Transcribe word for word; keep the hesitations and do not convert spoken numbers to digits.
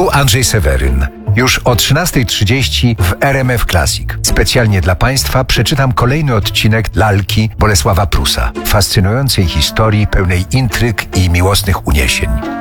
Tu Andrzej Seweryn. Już o trzynastej trzydzieści w R M F Classic. Specjalnie dla Państwa przeczytam kolejny odcinek Lalki Bolesława Prusa. Fascynującej historii pełnej intryg i miłosnych uniesień.